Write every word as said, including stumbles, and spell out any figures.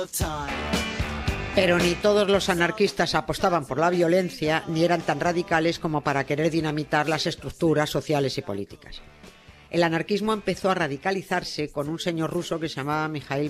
Pero ni todos los anarquistas apostaban por la violencia ni eran tan radicales como para querer dinamitar las estructuras sociales y políticas. El anarquismo empezó a radicalizarse con un señor ruso que se llamaba Mikhail